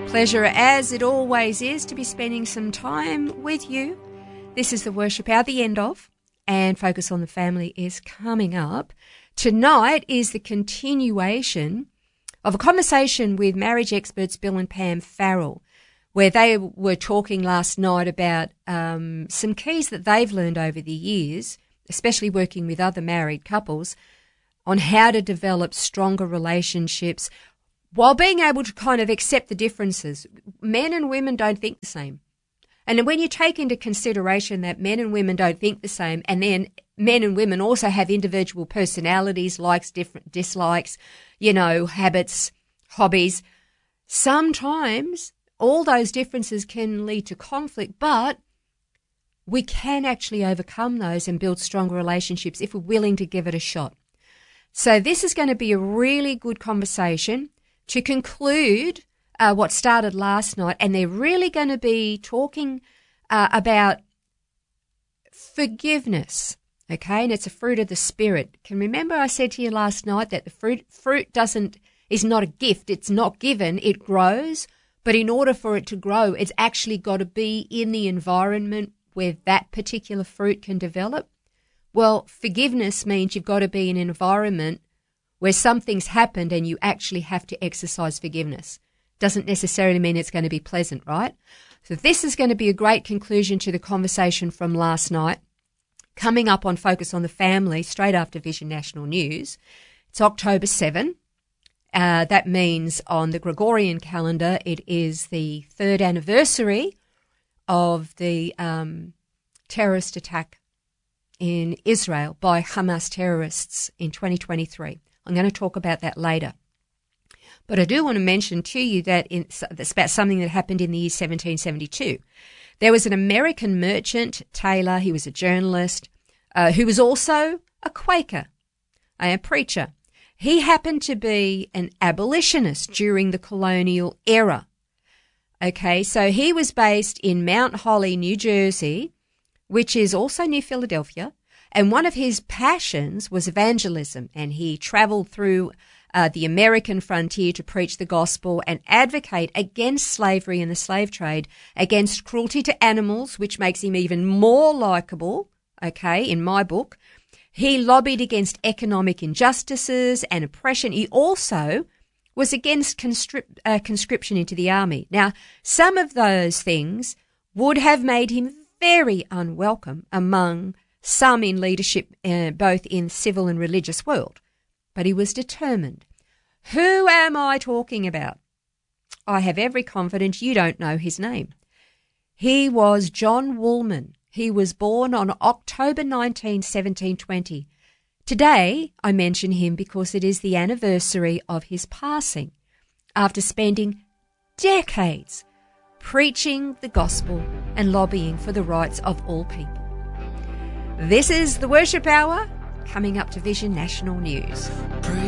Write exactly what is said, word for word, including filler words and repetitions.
Pleasure, as it always is, to be spending some time with you. This is the Worship Hour, the end of, and Focus on the Family is coming up. Tonight is the continuation of a conversation with marriage experts Bill and Pam Farrell, where they were talking last night about um, some keys that they've learned over the years, especially working with other married couples, on how to develop stronger relationships while being able to kind of accept the differences. Men and women don't think the same. And when you take into consideration that men and women don't think the same, and then men and women also have individual personalities, likes, different dislikes, you know, habits, hobbies, sometimes all those differences can lead to conflict, but we can actually overcome those and build stronger relationships if we're willing to give it a shot. So this is going to be a really good conversation to conclude uh, what started last night, and they're really going to be talking uh, about forgiveness, okay? And it's a fruit of the Spirit. Can remember I said to you last night that the fruit fruit doesn't is not a gift. It's not given. It grows, but in order for it to grow, it's actually got to be in the environment where that particular fruit can develop. Well, forgiveness means you've got to be in an environment where something's happened and you actually have to exercise forgiveness. Doesn't necessarily mean it's going to be pleasant, right? So this is going to be a great conclusion to the conversation from last night. Coming up on Focus on the Family, straight after Vision National News. It's October seventh. Uh, that means on the Gregorian calendar, it is the third anniversary of the um, terrorist attack in Israel by Hamas terrorists in twenty twenty-three. I'm going to talk about that later. But I do want to mention to you that in, that's about something that happened in the year seventeen seventy-two. There was an American merchant, Taylor, he was a journalist, uh, who was also a Quaker, a preacher. He happened to be an abolitionist during the colonial era. Okay, so he was based in Mount Holly, New Jersey, which is also near Philadelphia. And one of his passions was evangelism, and he traveled through uh, the American frontier to preach the gospel and advocate against slavery and the slave trade, against cruelty to animals, which makes him even more likable, okay, in my book. He lobbied against economic injustices and oppression. He also was against conscript, uh, conscription into the army. Now, some of those things would have made him very unwelcome among some in leadership, uh, both in civil and religious world. But he was determined. Who am I talking about? I have every confidence you don't know his name. He was John Woolman. He was born on October nineteenth, seventeen twenty. Today, I mention him because it is the anniversary of his passing, after spending decades preaching the gospel and lobbying for the rights of all people. This is the Worship Hour, coming up to Vision National News.